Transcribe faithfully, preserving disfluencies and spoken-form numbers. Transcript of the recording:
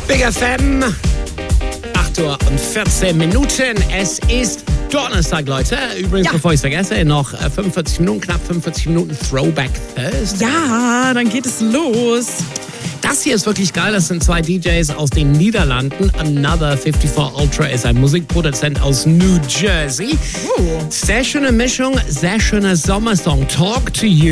Big F M, acht Uhr und vierzehn Minuten. Es ist Donnerstag, Leute. Übrigens, Ja. bevor ich es vergesse, noch fünfundvierzig Minuten, knapp fünfundvierzig Minuten Throwback Thursday. Ja, dann geht es los. Das hier ist wirklich geil. Das sind zwei D Js aus den Niederlanden. Another fünfundvierzig Ultra ist ein Musikproduzent aus New Jersey. Oh. Sehr schöne Mischung, sehr schöner Sommersong. Talk to You.